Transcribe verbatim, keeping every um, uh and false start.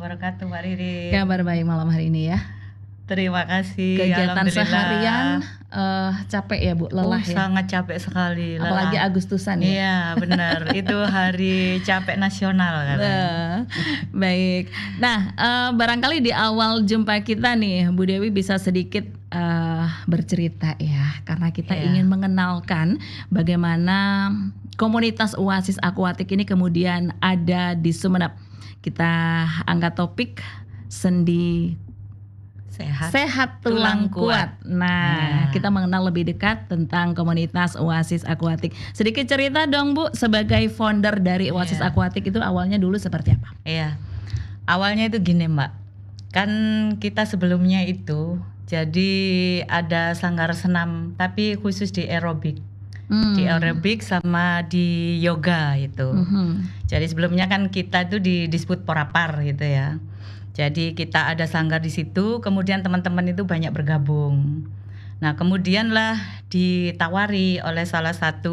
wabarakatuh, Mbak Ririn. Kabar baik malam hari ini ya. Terima kasih. Kegiatan Alhamdulillah. seharian uh, capek ya Bu, lelah oh, ya. Sangat capek sekali. Lelah. Apalagi Agustusan ya. Iya benar. Itu hari capek nasional kan. Nah, baik. Nah uh, barangkali di awal jumpa kita nih Bu Dewi bisa sedikit uh, bercerita ya, karena kita Iya. ingin mengenalkan bagaimana komunitas Oasis Akuatik ini kemudian ada di Sumeneb. Kita angkat topik sendi Sehat. Sehat tulang, Tulang kuat. kuat. Nah, Nah. kita mengenal lebih dekat tentang komunitas Oasis Akuatik. Sedikit cerita dong Bu, sebagai founder dari Oasis Iya. Akuatik itu awalnya dulu seperti apa? Iya. Awalnya itu gini, Mbak. Kan kita sebelumnya itu jadi ada sanggar senam tapi khusus di aerobik. Hmm. Di aerobik sama di yoga itu. Mhm. Jadi sebelumnya kan kita itu di Disput Porapar gitu ya. Jadi kita ada sanggar di situ, kemudian teman-teman itu banyak bergabung. Nah, kemudianlah ditawari oleh salah satu